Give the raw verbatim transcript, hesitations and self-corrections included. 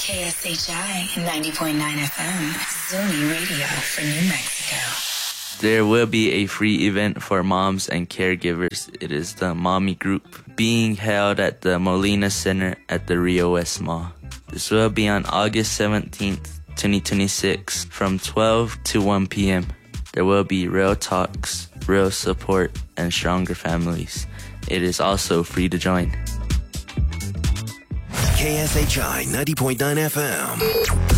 K S H I ninety point nine F M, Zuni Radio for New Mexico. There will be a free event for moms and caregivers. It is the Mommy Group being held at the Molina Center at the Rio West Mall. This will be on August seventeenth, twenty twenty-six from twelve to one p.m. There will be real talks, real support, and stronger families. It is also free to join. K S H I ninety point nine F M.